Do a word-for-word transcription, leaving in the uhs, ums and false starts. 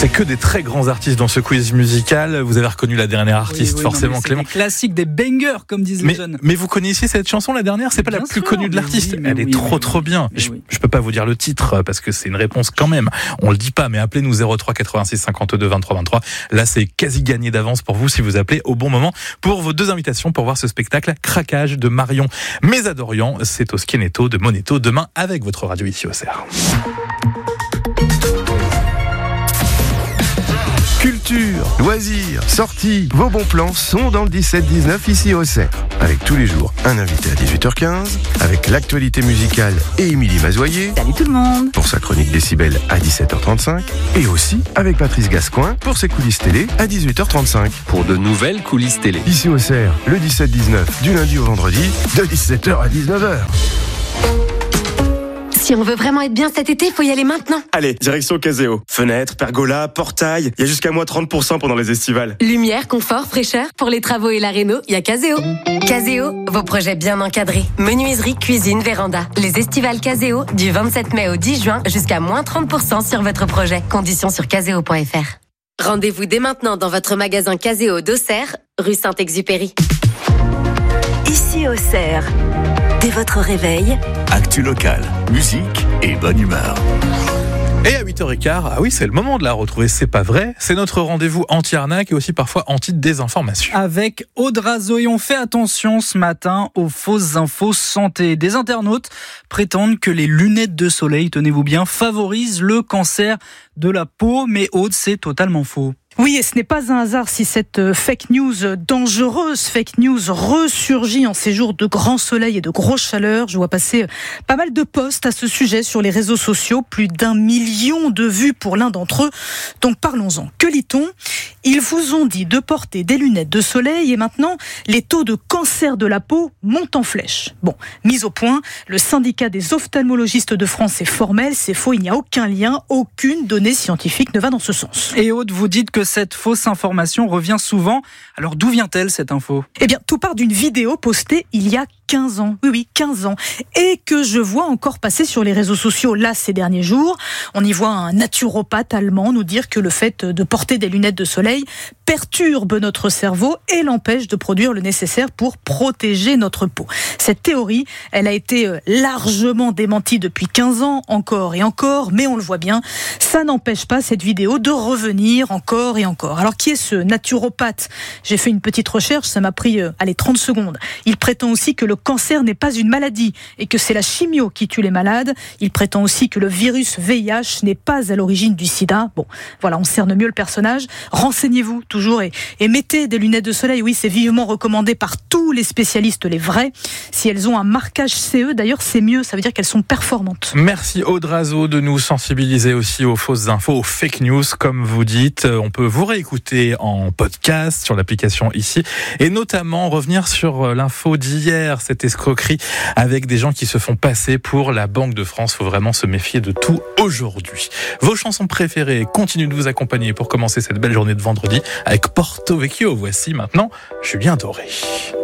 C'est que des très grands artistes dans ce quiz musical. Vous avez reconnu la dernière artiste, oui, oui, forcément, non, Clément. C'est des classiques, des bangers, comme disent mais, les jeunes. Mais vous connaissiez cette chanson, la dernière? C'est pas bien la plus sûr, connue de l'artiste. Oui, Elle est oui, trop oui, trop oui, bien. oui, Je, oui. je peux pas vous dire le titre parce que c'est une réponse quand même. On le dit pas, mais appelez-nous zéro trois quatre-vingt-six cinquante-deux vingt-trois vingt-trois. Là, c'est quasi gagné d'avance pour vous si vous appelez au bon moment pour vos deux invitations pour voir ce spectacle Craquage de Marion Mésadorian. C'est au Schienetto de Moneto demain avec votre radio ici au Cerf. Culture, loisirs, sorties, vos bons plans sont dans le dix-sept dix-neuf ici au Cerf. Avec tous les jours un invité à dix-huit heures quinze, avec l'actualité musicale et Émilie Mazoyer. Salut tout le monde. Pour sa chronique décibel à dix-sept heures trente-cinq. Et aussi avec Patrice Gascoin pour ses coulisses télé à dix-huit heures trente-cinq. Pour de nouvelles coulisses télé. Ici au Cerf, le dix-sept dix-neuf du lundi au vendredi, de dix-sept heures à dix-neuf heures. Si on veut vraiment être bien cet été, faut y aller maintenant. Allez, direction Caseo. Fenêtres, pergola, portail. Il y a jusqu'à moins trente pour cent pendant les estivales. Lumière, confort, fraîcheur. Pour les travaux et la réno, il y a Caseo. Caseo, vos projets bien encadrés. Menuiserie, cuisine, véranda. Les estivales Caseo, du vingt-sept mai au dix juin, jusqu'à moins trente pour cent sur votre projet. Conditions sur caseo point f r. Rendez-vous dès maintenant dans votre magasin Caseo d'Auxerre, rue Saint-Exupéry. Ici au Cerf, dès votre réveil, actu locale, musique et bonne humeur. Et à huit heures quinze, ah oui, c'est le moment de la retrouver, c'est pas vrai. C'est notre rendez-vous anti-arnaque et aussi parfois anti-désinformation. Avec Aude Razo, et on fait attention ce matin aux fausses infos santé. Des internautes prétendent que les lunettes de soleil, tenez-vous bien, favorisent le cancer de la peau. Mais Aude, c'est totalement faux. Oui, et ce n'est pas un hasard si cette fake news dangereuse, fake news ressurgit en ces jours de grand soleil et de grosse chaleur. Je vois passer pas mal de posts à ce sujet sur les réseaux sociaux, plus d'un million de vues pour l'un d'entre eux. Donc parlons-en. Que lit-on ? Ils vous ont dit de porter des lunettes de soleil et maintenant, les taux de cancer de la peau montent en flèche. Bon, mise au point, le syndicat des ophtalmologistes de France est formel, c'est faux, il n'y a aucun lien, aucune donnée scientifique ne va dans ce sens. Et Aude, vous dites que cette fausse information revient souvent. Alors d'où vient-elle cette info ? Eh bien, tout part d'une vidéo postée il y a quinze ans. Oui, oui, quinze ans. Et que je vois encore passer sur les réseaux sociaux là ces derniers jours. On y voit un naturopathe allemand nous dire que le fait de porter des lunettes de soleil perturbe notre cerveau et l'empêche de produire le nécessaire pour protéger notre peau. Cette théorie, elle a été largement démentie depuis quinze ans, encore et encore, mais on le voit bien, ça n'empêche pas cette vidéo de revenir encore et encore. Alors qui est ce naturopathe ? J'ai fait une petite recherche, ça m'a pris euh, allez, trente secondes. Il prétend aussi que le cancer n'est pas une maladie et que c'est la chimio qui tue les malades. Il prétend aussi que le virus V I H n'est pas à l'origine du sida. Bon, voilà, on cerne mieux le personnage. Renseignez-vous toujours et, et mettez des lunettes de soleil. Oui, c'est vivement recommandé par tous les spécialistes, les vrais. Si elles ont un marquage C E, d'ailleurs, c'est mieux. Ça veut dire qu'elles sont performantes. Merci Aude Razo de nous sensibiliser aussi aux fausses infos, aux fake news, comme vous dites. On peut vous réécouter en podcast sur l'application ici et notamment revenir sur l'info d'hier, cette escroquerie avec des gens qui se font passer pour la Banque de France. Faut vraiment se méfier de tout aujourd'hui. Vos chansons préférées continuent de vous accompagner pour commencer cette belle journée de vendredi avec Porto Vecchio. Voici maintenant Julien Doré.